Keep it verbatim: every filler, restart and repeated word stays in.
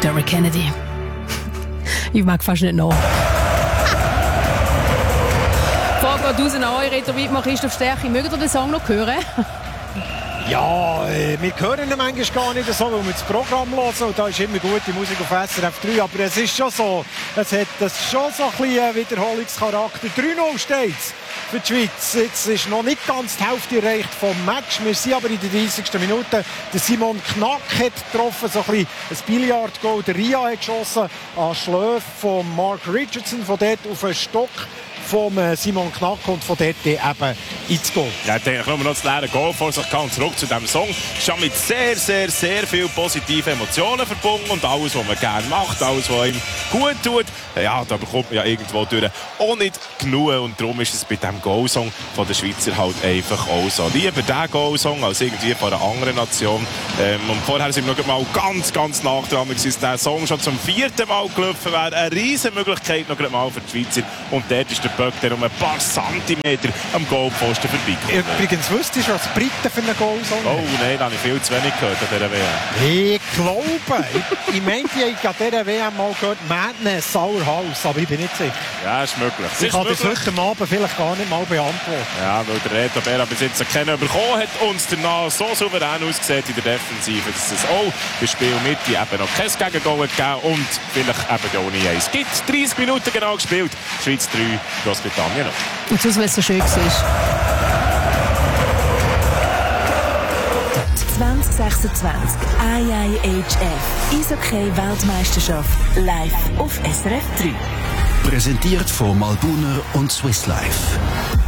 Derek Kennedy. Ich mag fast nicht noch. Frage geht raus an euch, Reto Wittmann, Christoph Stärchi. Mögt ihr den Song noch hören? Ja, äh, wir hören ihn manchmal gar nicht so, weil wir das Programm hören und da ist immer gute Musik auf S R F drei, aber es ist schon so, es hat das schon so ein bisschen Wiederholungscharakter. drei null steht es für die Schweiz. Jetzt ist noch nicht ganz die Hälfte erreicht vom Match, wir sind aber in der dreißigsten Minute. Der Simon Knack hat getroffen, so ein bisschen ein Billard-Goal. Der Ria hat geschossen an Schläfe von Mark Richardson, von dort auf einen Stock vom Simon Knack und von dort eben ins Goal. Ja, ich denke, noch das leere Goal vor sich kann. Zurück zu diesem Song. Schon mit sehr, sehr, sehr viel positiven Emotionen verbunden und alles, was man gerne macht, alles, was ihm gut tut, ja, da bekommt man ja irgendwo durch auch nicht genug und darum ist es bei diesem Goal-Song von den Schweizer halt einfach auch so. Lieber diesen Goal-Song als irgendwie von einer anderen Nation. Ähm, und vorher sind wir noch mal ganz, ganz nah dran gewesen, dass der Song schon zum vierten Mal gelaufen wäre. Eine riesen Möglichkeit noch mal für die Schweizer und dort ist der Böck dann um ein paar Zentimeter am Goalposten vorbei. Übrigens, wüsstest du, was die Briten für einen Goal-Song Oh nein, da habe ich viel zu wenig gehört an dieser W M. Ich glaube, ich, ich meinte, ich habe an dieser W M mal gehört, Madness, Our House, aber ich bin nicht sicher. Ja, ist möglich. Ich ist kann möglich. das heute Abend vielleicht gar nicht mal beantworten. Ja, weil der Reto Berra bis jetzt keinen bekommen hat und es danach so souverän aussieht in der Defensive, dass es auch bei Spielmitte eben noch kein Gegengoal gegeben und vielleicht eben auch nie eins. Es gibt dreißig Minuten genau gespielt. Schweiz drei, Großbritannien noch. Und sonst, weil es so schön war. zwanzig sechsundzwanzig I I H F Eishockey-Weltmeisterschaft live auf S R F drei. Präsentiert von Malbuner und Swiss Life.